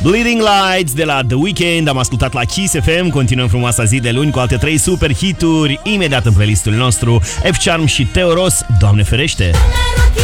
Bleeding Lights de la The Weeknd. Am ascultat la Kiss FM. Continuăm frumoasa zi de luni cu alte 3 super hituri imediat în playlistul nostru. F-Charm și Teo Ros, Doamne ferește.